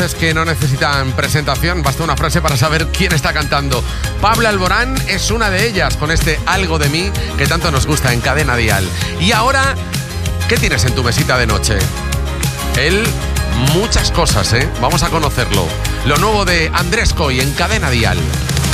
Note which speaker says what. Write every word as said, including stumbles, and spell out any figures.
Speaker 1: Es que no necesitan presentación, basta una frase para saber quién está cantando. Pablo Alborán es una de ellas, con este Algo de mí que tanto nos gusta en Cadena Dial. Y ahora, ¿qué tienes en tu mesita de noche? Él, muchas cosas, ¿eh? Vamos a conocerlo. Lo nuevo de Andrés Coy en Cadena Dial.